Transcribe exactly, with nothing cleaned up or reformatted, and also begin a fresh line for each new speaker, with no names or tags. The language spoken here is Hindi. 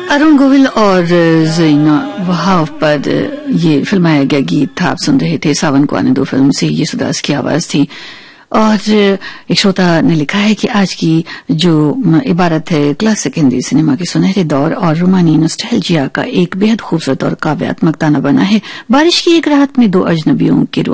अरुण गोविल और ज़रीना वहाब पर ये फिल्माया गया गीत था। आप सुन रहे थे सावन को आने दो फिल्म से, ये सुदास की आवाज थी। और एक श्रोता ने लिखा है कि आज की जो इबारत है क्लासिक हिंदी सिनेमा के सुनहरे दौर और रोमानी नॉस्टैल्जिया का एक बेहद खूबसूरत और काव्यात्मक ताना बना है। बारिश की एक रात में दो अजनबियों के